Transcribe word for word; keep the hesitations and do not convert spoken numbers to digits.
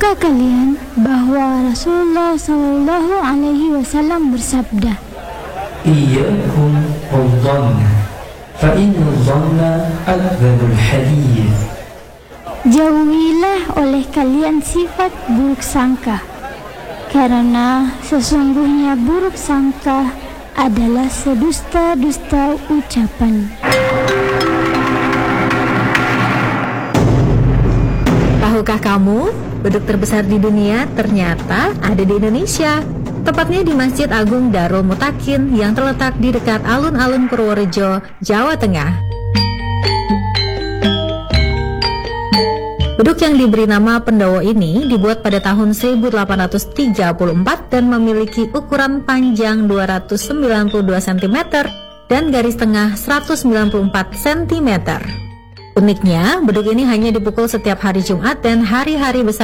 Tahukah kalian bahwa Rasulullah Shallallahu Alaihi Wasallam bersabda, Iyyakum wadh-dhanna, fa inna dhanna akdzabul hadits. jauhilah oleh kalian sifat buruk sangka, karena sesungguhnya buruk sangka adalah sedusta-dusta ucapan. Tahukah kamu, beduk terbesar di dunia ternyata ada di Indonesia. Tepatnya di Masjid Agung Darul Mutakin yang terletak di dekat alun-alun Purworejo, Jawa Tengah. Beduk yang diberi nama Pendowo ini dibuat pada tahun seribu delapan ratus tiga puluh empat dan memiliki ukuran panjang dua ratus sembilan puluh dua sentimeter dan garis tengah seratus sembilan puluh empat sentimeter. Uniknya, beduk ini hanya dipukul setiap hari Jumat dan hari-hari besar